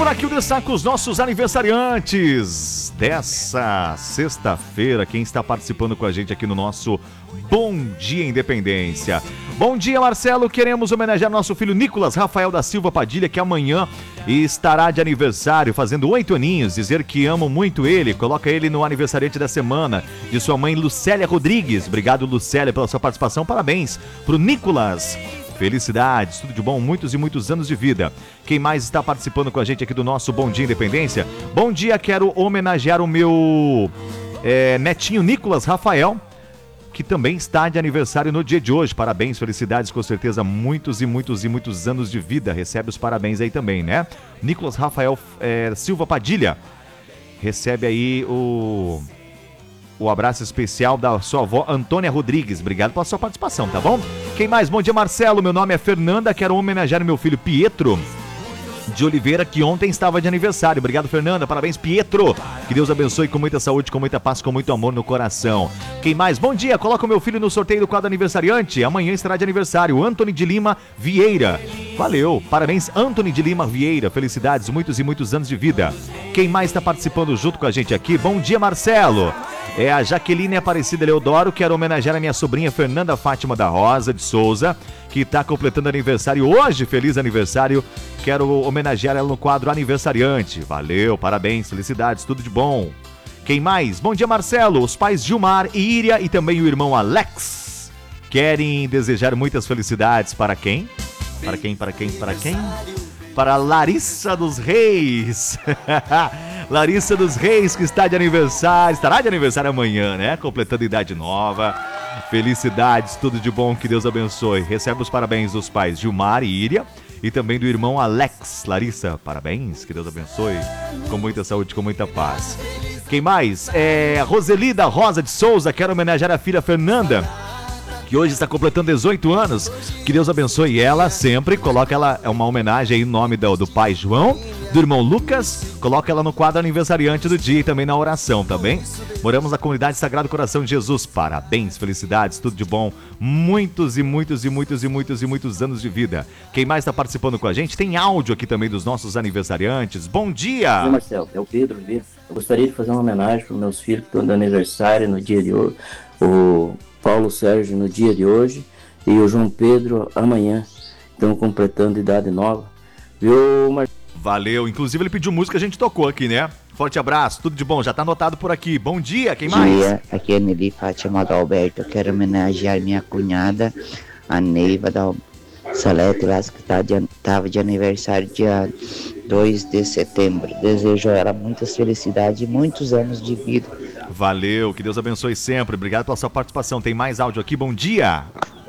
por aqui o destaque os nossos aniversariantes dessa sexta-feira. Quem está participando com a gente aqui no nosso Bom Dia Independência. Bom dia, Marcelo. Queremos homenagear nosso filho Nicolas Rafael da Silva Padilha, que amanhã estará de aniversário, fazendo 8 aninhos. Dizer que amo muito ele. Coloca ele no aniversariante da semana, de sua mãe Lucélia Rodrigues. Obrigado, Lucélia, pela sua participação. Parabéns pro Nicolas. Felicidades, tudo de bom, muitos e muitos anos de vida. Quem mais está participando com a gente aqui do nosso Bom Dia Independência? Bom dia, quero homenagear o meu netinho Nicolas Rafael, que também está de aniversário no dia de hoje. Parabéns, felicidades, com certeza, muitos e muitos e muitos anos de vida. Recebe os parabéns aí também, né? Nicolas Rafael Silva Padilha, recebe aí o abraço especial da sua avó Antônia Rodrigues. Obrigado pela sua participação, tá bom? Quem mais? Bom dia, Marcelo. Meu nome é Fernanda. Quero homenagear o meu filho Pietro de Oliveira, que ontem estava de aniversário. Obrigado, Fernanda. Parabéns, Pietro. Que Deus abençoe com muita saúde, com muita paz, com muito amor no coração. Quem mais? Bom dia. Coloca o meu filho no sorteio do quadro aniversariante. Amanhã estará de aniversário. Antony de Lima Vieira. Valeu. Parabéns, Antony de Lima Vieira. Felicidades, muitos e muitos anos de vida. Quem mais está participando junto com a gente aqui? Bom dia, Marcelo. É a Jaqueline Aparecida Leodoro. Quero homenagear a minha sobrinha Fernanda Fátima da Rosa de Souza, que está completando aniversário hoje. Feliz aniversário. Quero homenagear ela no quadro aniversariante. Valeu, parabéns, felicidades, tudo de bom. Quem mais? Bom dia, Marcelo. Os pais Gilmar e Íria e também o irmão Alex querem desejar muitas felicidades para quem? Para quem? Para Larissa dos Reis. Larissa dos Reis, que está de aniversário, estará de aniversário amanhã, né? Completando idade nova. Felicidades, tudo de bom, que Deus abençoe. Recebe os parabéns dos pais Gilmar e Íria e também do irmão Alex. Larissa, parabéns, que Deus abençoe, com muita saúde, com muita paz. Quem mais? Roseli da Rosa de Souza. Quero homenagear a filha Fernanda, que hoje está completando 18 anos. Que Deus abençoe ela sempre. Coloca ela, uma homenagem aí em nome do pai João, do irmão Lucas. Coloca ela no quadro aniversariante do dia e também na oração, tá bem? Moramos na comunidade Sagrado Coração de Jesus. Parabéns, felicidades, tudo de bom. Muitos e muitos e muitos e muitos e muitos anos de vida. Quem mais está participando com a gente? Tem áudio aqui também dos nossos aniversariantes. Bom dia! Oi, Marcelo, é o Pedro. Eu gostaria de fazer uma homenagem para os meus filhos que estão de aniversário no dia de hoje. O Paulo Sérgio no dia de hoje e o João Pedro amanhã. Estão completando idade nova. Viu, Marcelo? Valeu, inclusive ele pediu música, a gente tocou aqui, né? Forte abraço, tudo de bom, já tá anotado por aqui. Bom dia, quem mais? Bom dia, aqui é Nelly Fátima Adalberto. Eu quero homenagear minha cunhada, a Neiva da Salete, lá que estava de aniversário dia 2 de setembro. Desejo a ela muitas felicidades e muitos anos de vida. Valeu, que Deus abençoe sempre. Obrigado pela sua participação. Tem mais áudio aqui, bom dia.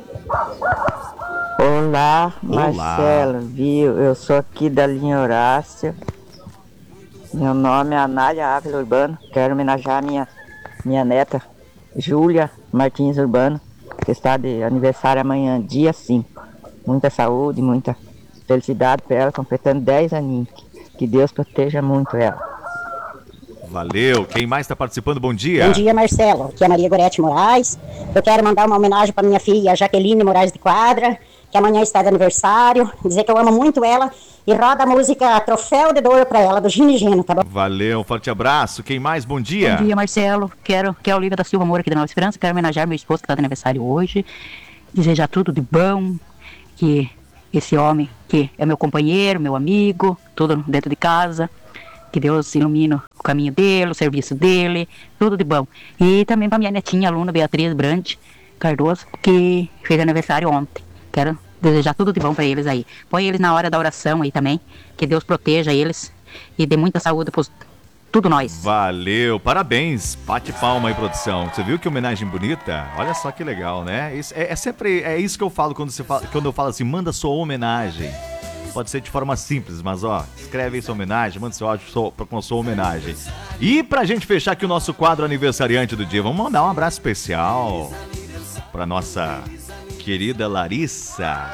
Olá, Marcelo, viu? Eu sou aqui da linha Horácio. Meu nome é Anália Ávila Urbano. Quero homenagear minha neta, Júlia Martins Urbano, que está de aniversário amanhã, dia 5. Muita saúde, muita felicidade para ela, completando 10 aninhos. Que Deus proteja muito ela. Valeu. Quem mais está participando? Bom dia. Bom dia, Marcelo. Aqui é a Maria Gorete Moraes. Eu quero mandar uma homenagem para minha filha, Jaqueline Moraes de Quadra, que amanhã está de aniversário. Dizer que eu amo muito ela e roda a música Troféu de Dor para ela, do Gini Gino, tá bom? Valeu, um forte abraço. Quem mais? Bom dia. Bom dia, Marcelo. Que é a Olivia da Silva Moura aqui da Nova Esperança. Quero homenagear meu esposo que está de aniversário hoje. Desejar tudo de bom, que esse homem que é meu companheiro, meu amigo, tudo dentro de casa. Que Deus ilumine o caminho dele, o serviço dele, tudo de bom. E também para minha netinha, aluna Beatriz Brandt Cardoso, que fez aniversário ontem. Quero desejar tudo de bom para eles aí. Põe eles na hora da oração aí também. Que Deus proteja eles e dê muita saúde para tudo nós. Valeu, parabéns. Bate palma aí, produção. Você viu que homenagem bonita? Olha só que legal, né? Sempre isso que eu falo quando eu falo assim, manda sua homenagem. Pode ser de forma simples, mas escreve aí sua homenagem, manda seu áudio com a sua homenagem. E pra gente fechar aqui o nosso quadro aniversariante do dia, vamos mandar um abraço especial pra nossa querida Larissa.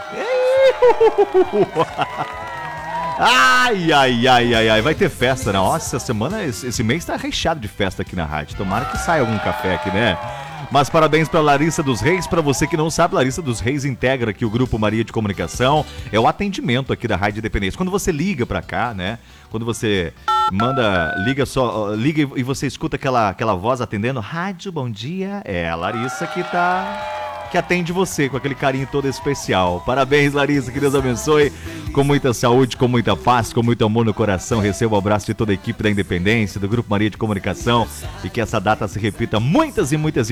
Ai, vai ter festa, né? Nossa, essa semana, esse mês tá recheado de festa aqui na rádio. Tomara que saia algum café aqui, né? Mas parabéns para Larissa dos Reis. Para você que não sabe, Larissa dos Reis integra aqui o Grupo Maria de Comunicação. É o atendimento aqui da Rádio Independência. Quando você liga para cá, né? Quando você liga e você escuta aquela voz atendendo, rádio, bom dia, é a Larissa que atende você com aquele carinho todo especial. Parabéns, Larissa, que Deus abençoe, com muita saúde, com muita paz, com muito amor no coração. Receba o abraço de toda a equipe da Independência, do Grupo Maria de Comunicação, e que essa data se repita muitas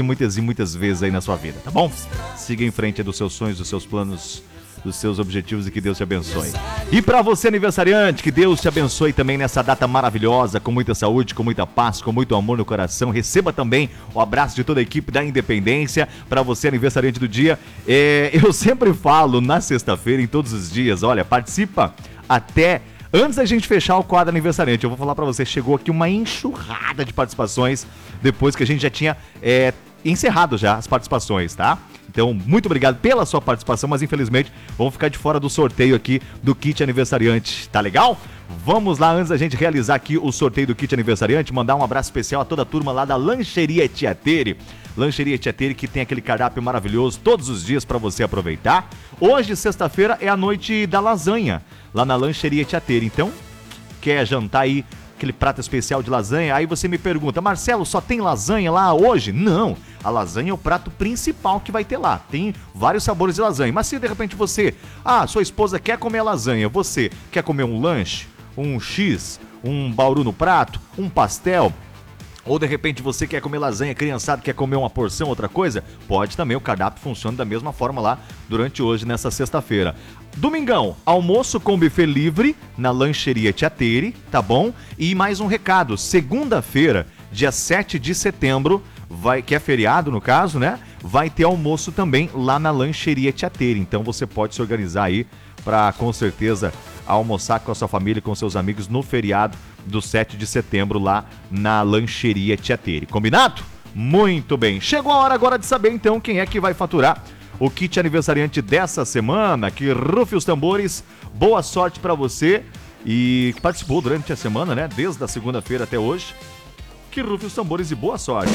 vezes aí na sua vida, tá bom? Siga em frente dos seus sonhos, dos seus planos, dos seus objetivos, e que Deus te abençoe. E para você, aniversariante, que Deus te abençoe também nessa data maravilhosa, com muita saúde, com muita paz, com muito amor no coração. Receba também o abraço de toda a equipe da Independência. Para você, aniversariante do dia, eu sempre falo na sexta-feira, em todos os dias, olha, participa até antes da gente fechar o quadro aniversariante. Eu vou falar para você, chegou aqui uma enxurrada de participações depois que a gente já tinha encerrado já as participações, tá? Então, muito obrigado pela sua participação, mas infelizmente vamos ficar de fora do sorteio aqui do kit aniversariante, tá legal? Vamos lá, antes da gente realizar aqui o sorteio do kit aniversariante, mandar um abraço especial a toda a turma lá da Lancheria Tiateri. Lancheria Tiateri, que tem aquele cardápio maravilhoso todos os dias para você aproveitar. Hoje, sexta-feira, é a noite da lasanha, lá na Lancheria Tiateri. Então, quer jantar aí aquele prato especial de lasanha? Aí você me pergunta, Marcelo, só tem lasanha lá hoje? Não, a lasanha é o prato principal que vai ter lá. Tem vários sabores de lasanha. Mas se de repente você, sua esposa quer comer a lasanha, você quer comer um lanche, um X, um bauru no prato, um pastel, ou de repente você quer comer lasanha, criançada quer comer uma porção, outra coisa, pode também, o cardápio funciona da mesma forma lá durante hoje, nessa sexta-feira. Domingão, almoço com buffet livre na Lancheria Tiateri, tá bom? E mais um recado, segunda-feira, dia 7 de setembro, que é feriado no caso, né? Vai ter almoço também lá na Lancheria Tiateri, então você pode se organizar aí para, com certeza, almoçar com a sua família, com seus amigos no feriado do 7 de setembro lá na Lancheria Tiateri. Combinado? Muito bem. Chegou a hora agora de saber então quem é que vai faturar o kit aniversariante dessa semana. Que rufe os tambores. Boa sorte para você e participou durante a semana, né? Desde a segunda-feira até hoje. Que rufe os tambores e boa sorte.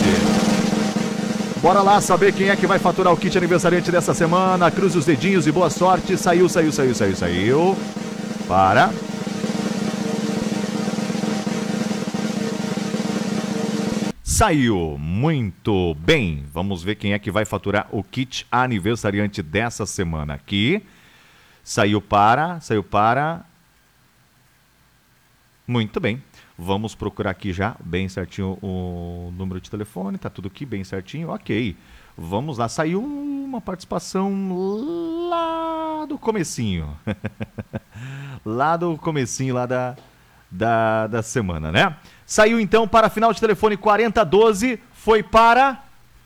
Bora lá saber quem é que vai faturar o kit aniversariante dessa semana. Cruze os dedinhos e boa sorte. Saiu. Para. Saiu. Muito bem. Vamos ver quem é que vai faturar o kit aniversariante dessa semana aqui. Saiu para. Muito bem. Vamos procurar aqui já bem certinho o número de telefone. Tá tudo aqui bem certinho. Ok. Vamos lá. Saiu uma participação lá do comecinho. Lá do comecinho lá da semana, né? Saiu então para final de telefone 4012. Foi para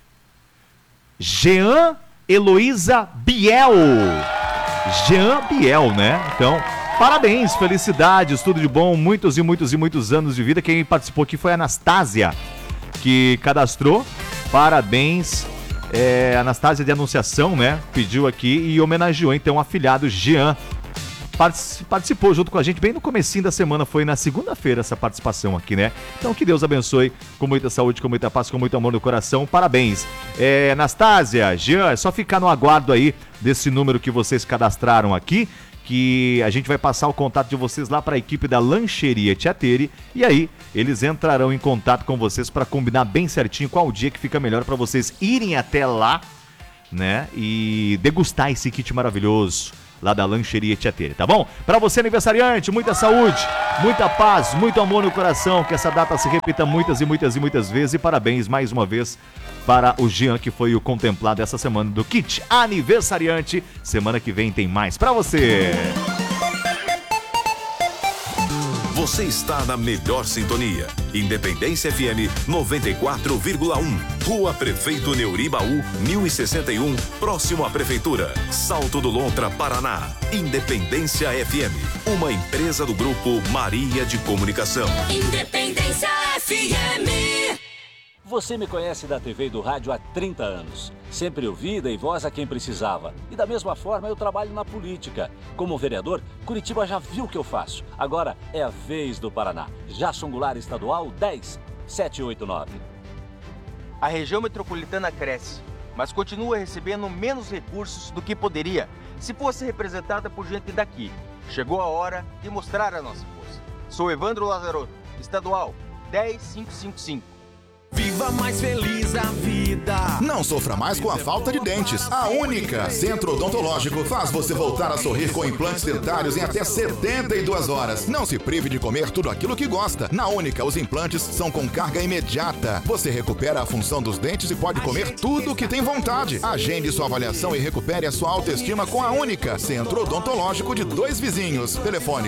Jean Heloísa Biel. Jean Biel, né? Então, parabéns, felicidades, tudo de bom, muitos anos de vida. Quem participou aqui foi a Anastásia, que cadastrou. Parabéns, Anastásia de Anunciação, né? Pediu aqui e homenageou então o afilhado Jean. Participou junto com a gente bem no comecinho da semana, foi na segunda-feira essa participação aqui, né? Então que Deus abençoe, com muita saúde, com muita paz, com muito amor no coração, parabéns. Anastásia, Jean, é só ficar no aguardo aí desse número que vocês cadastraram aqui, que a gente vai passar o contato de vocês lá para a equipe da Lancheria Tiateri, e aí eles entrarão em contato com vocês para combinar bem certinho qual o dia que fica melhor para vocês irem até lá, né? E degustar esse kit maravilhoso lá da Lancheria Tiateri, tá bom? Para você, aniversariante, muita saúde, muita paz, muito amor no coração, que essa data se repita muitas vezes, e parabéns mais uma vez para o Jean, que foi o contemplado essa semana do kit aniversariante. Semana que vem tem mais para você. Você está na melhor sintonia. Independência FM 94,1. Rua Prefeito Neuribaú, 1061, próximo à Prefeitura. Salto do Lontra, Paraná. Independência FM, uma empresa do Grupo Maria de Comunicação. Independência FM. Você me conhece da TV e do rádio há 30 anos. Sempre ouvi, dei voz a quem precisava. E da mesma forma eu trabalho na política. Como vereador, Curitiba já viu o que eu faço. Agora é a vez do Paraná. Jason Goulart Estadual 10789. A região metropolitana cresce, mas continua recebendo menos recursos do que poderia se fosse representada por gente daqui. Chegou a hora de mostrar a nossa força. Sou Evandro Lazarotto, estadual 10555. Viva mais feliz a vida. Não sofra mais com a falta de dentes. A Única Centro Odontológico faz você voltar a sorrir com implantes dentários em até 72 horas. Não se prive de comer tudo aquilo que gosta. Na Única, os implantes são com carga imediata. Você recupera a função dos dentes e pode comer tudo o que tem vontade. Agende sua avaliação e recupere a sua autoestima com a Única Centro Odontológico de Dois Vizinhos. Telefone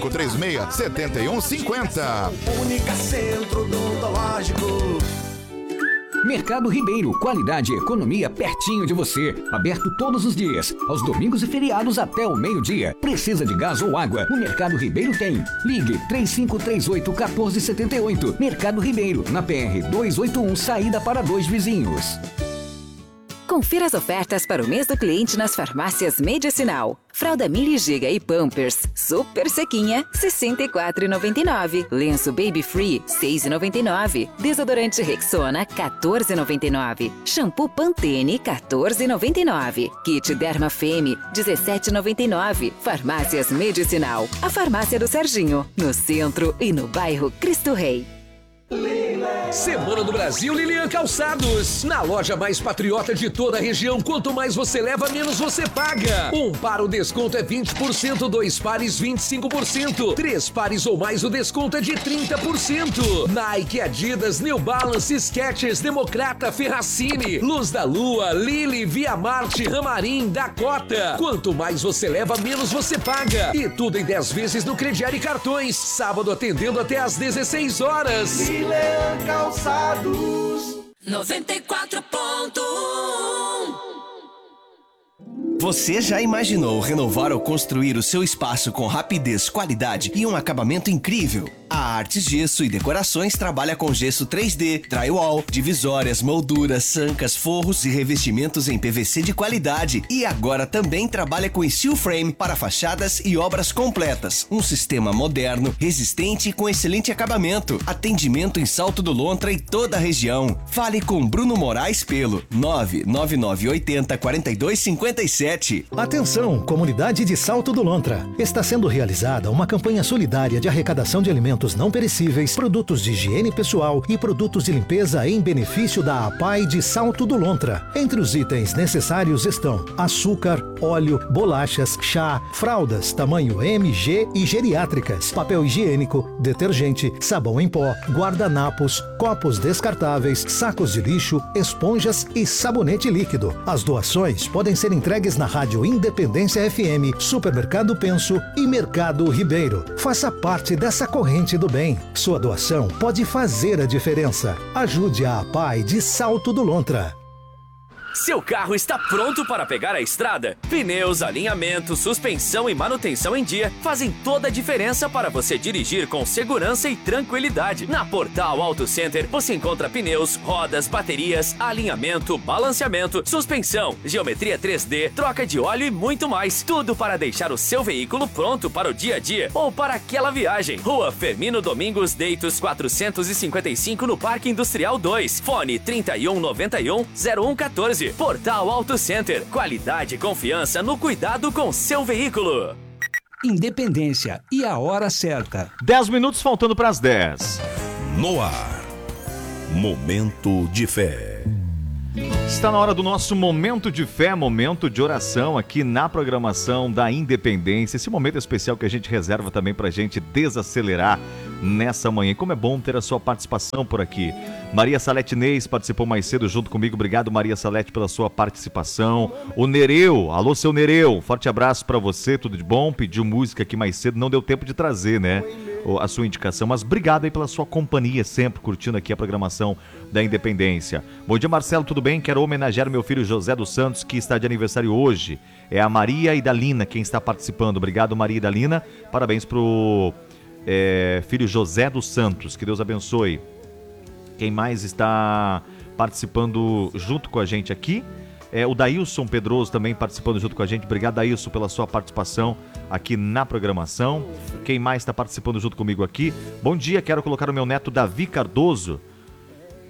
3536-7150. Única Centro Odontológico. Mercado Ribeiro, qualidade e economia pertinho de você. Aberto todos os dias, aos domingos e feriados até o meio-dia. Precisa de gás ou água? O Mercado Ribeiro tem. Ligue 3538-1478. Mercado Ribeiro, na PR 281, saída para Dois Vizinhos. Confira as ofertas para o mês do cliente nas farmácias Medicinal. Fralda Mili Giga e Pampers, super sequinha, R$ 64,99. Lenço Baby Free, R$ 6,99. Desodorante Rexona, R$ 14,99. Shampoo Pantene, R$ 14,99. Kit Derma Femme, R$ 17,99. Farmácias Medicinal, a farmácia do Serginho, no centro e no bairro Cristo Rei. Semana do Brasil Lilian Calçados. Na loja mais patriota de toda a região, quanto mais você leva, menos você paga. Um par o desconto é 20%, 2 pares 25%, 3 pares ou mais o desconto é de 30%. Nike, Adidas, New Balance, Skechers, Democrata, Ferracini, Luz da Lua, Lily, Via Marte, Ramarim, Dakota. Quanto mais você leva, menos você paga. E tudo em 10 vezes no crediário e cartões. Sábado atendendo até às 16 horas. Lilian Calçados 94.1. Você já imaginou renovar ou construir o seu espaço com rapidez, qualidade e um acabamento incrível? A Artes Gesso e Decorações trabalha com gesso 3D, drywall, divisórias, molduras, sancas, forros e revestimentos em PVC de qualidade. E agora também trabalha com steel frame para fachadas e obras completas. Um sistema moderno, resistente e com excelente acabamento. Atendimento em Salto do Lontra e toda a região. Fale com Bruno Moraes pelo 99980-4257. Atenção, comunidade de Salto do Lontra. Está sendo realizada uma campanha solidária de arrecadação de alimentos não perecíveis, produtos de higiene pessoal e produtos de limpeza em benefício da APAI de Salto do Lontra. Entre os itens necessários estão açúcar, óleo, bolachas, chá, fraldas, tamanho M, G e geriátricas, papel higiênico, detergente, sabão em pó, guardanapos, copos descartáveis, sacos de lixo, esponjas e sabonete líquido. As doações podem ser entregues na Rádio Independência FM, Supermercado Penso e Mercado Ribeiro. Faça parte dessa corrente do bem. Sua doação pode fazer a diferença. Ajude a APAI de Salto do Lontra. Seu carro está pronto para pegar a estrada? Pneus, alinhamento, suspensão e manutenção em dia fazem toda a diferença para você dirigir com segurança e tranquilidade. Na Portal Auto Center você encontra pneus, rodas, baterias, alinhamento, balanceamento, suspensão, geometria 3D, troca de óleo e muito mais. Tudo para deixar o seu veículo pronto para o dia a dia ou para aquela viagem. Rua Firmino Domingos Deitos 455 no Parque Industrial 2. Fone 3191-0114. Portal Auto Center. Qualidade e confiança no cuidado com seu veículo. Independência e a hora certa. 10 minutos faltando para as 10. No ar. Momento de fé. Está na hora do nosso momento de fé, momento de oração aqui na programação da Independência. Esse momento especial que a gente reserva também para a gente desacelerar nessa manhã. E como é bom ter a sua participação por aqui. Maria Salete Neis participou mais cedo junto comigo. Obrigado, Maria Salete, pela sua participação. O Nereu, alô, seu Nereu, forte abraço para você, tudo de bom? Pediu música aqui mais cedo, não deu tempo de trazer, né, a sua indicação, mas obrigado aí pela sua companhia, sempre curtindo aqui a programação da Independência. Bom dia, Marcelo, tudo bem? Quero homenagear meu filho José dos Santos, que está de aniversário hoje. É a Maria Idalina quem está participando. Obrigado, Maria Idalina. Parabéns pro filho José dos Santos, que Deus abençoe. Quem mais está participando junto com a gente aqui? O Daílson Pedroso também participando junto com a gente. Obrigado, Daílson, pela sua participação aqui na programação. Quem mais está participando junto comigo aqui? Bom dia, quero colocar o meu neto Davi Cardoso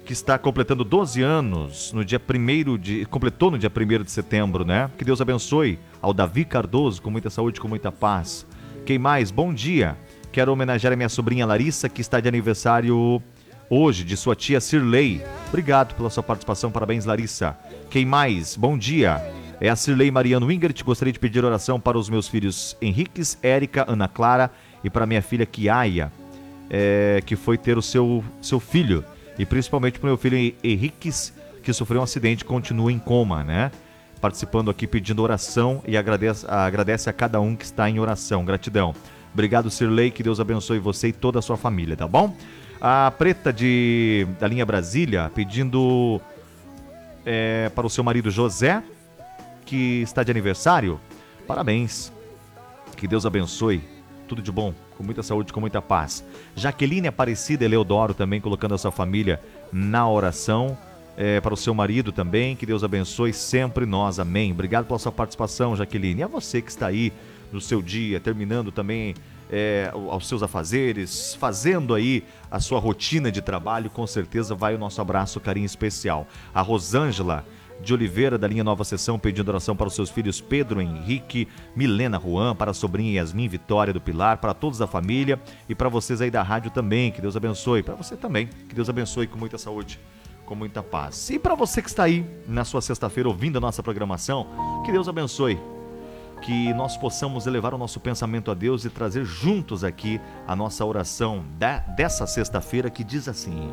que está completando 12 anos, completou no dia 1º de setembro, né? Que Deus abençoe ao Davi Cardoso, com muita saúde, com muita paz. Quem mais? Bom dia. Quero homenagear a minha sobrinha Larissa, que está de aniversário hoje, de sua tia Cirlei. Obrigado pela sua participação, parabéns, Larissa. Quem mais? Bom dia. É a Cirlei Mariano Wingert. Gostaria de pedir oração para os meus filhos Henriques, Érica, Ana Clara e para minha filha Kiaia, que foi ter o seu filho. E principalmente para o meu filho Henriques, que sofreu um acidente e continua em coma, né? Participando aqui, pedindo oração, e agradece a cada um que está em oração. Gratidão. Obrigado, Cirlei, que Deus abençoe você e toda a sua família, tá bom? A Preta da linha Brasília pedindo para o seu marido José, que está de aniversário. Parabéns. Que Deus abençoe. Tudo de bom, com muita saúde, com muita paz. Jaqueline Aparecida Eleodoro também colocando a sua família na oração. Para o seu marido também, que Deus abençoe sempre nós, amém. Obrigado pela sua participação, Jaqueline. E a você que está aí no seu dia, terminando também aos seus afazeres, fazendo aí a sua rotina de trabalho, com certeza vai o nosso abraço, carinho especial. A Rosângela de Oliveira, da linha Nova Sessão, pedindo oração para os seus filhos Pedro, Henrique, Milena, Juan, para a sobrinha Yasmin Vitória do Pilar, para todos da família e para vocês aí da rádio também, que Deus abençoe. Para você também, que Deus abençoe com muita saúde, com muita paz. E para você que está aí na sua sexta-feira ouvindo a nossa programação, que Deus abençoe. Que nós possamos elevar o nosso pensamento a Deus e trazer juntos aqui a nossa oração dessa sexta-feira, que diz assim: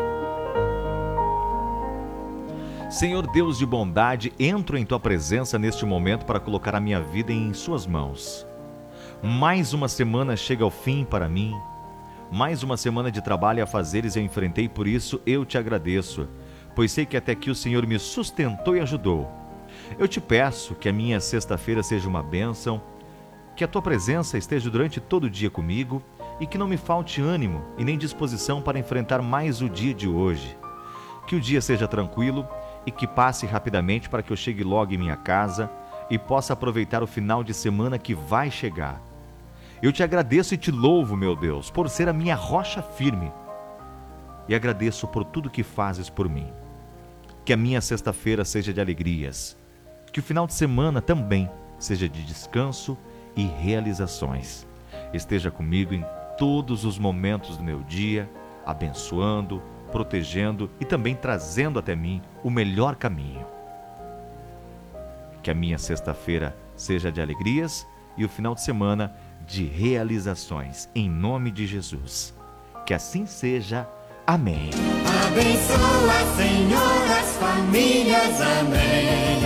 Senhor Deus de bondade, entro em Tua presença neste momento para colocar a minha vida em Suas mãos. Mais uma semana chega ao fim para mim. Mais uma semana de trabalho e afazeres eu enfrentei, por isso eu te agradeço, pois sei que até aqui o Senhor me sustentou e ajudou. Eu te peço que a minha sexta-feira seja uma bênção, que a Tua presença esteja durante todo o dia comigo e que não me falte ânimo e nem disposição para enfrentar mais o dia de hoje. Que o dia seja tranquilo e que passe rapidamente para que eu chegue logo em minha casa e possa aproveitar o final de semana que vai chegar. Eu te agradeço e te louvo, meu Deus, por ser a minha rocha firme. E agradeço por tudo que fazes por mim. Que a minha sexta-feira seja de alegrias. Que o final de semana também seja de descanso e realizações. Esteja comigo em todos os momentos do meu dia, abençoando, protegendo e também trazendo até mim o melhor caminho. Que a minha sexta-feira seja de alegrias e o final de semana de realizações, em nome de Jesus. Que assim seja. Amém. Abençoa, Senhor, as famílias. Amém.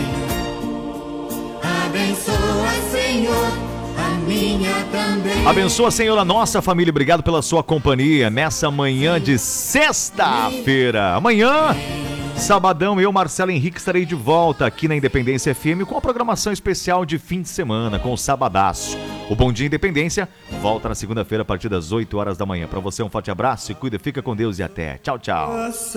Abençoa, Senhor, a minha também. Abençoa, Senhor, a nossa família. Obrigado pela sua companhia nessa manhã de sexta-feira. Amanhã, sabadão, eu, Marcelo Henrique, estarei de volta aqui na Independência FM com a programação especial de fim de semana, com o Sabadaço. O Bom Dia Independência volta na segunda-feira a partir das 8 horas da manhã. Para você, um forte abraço, se cuida, fica com Deus e até. Tchau, tchau.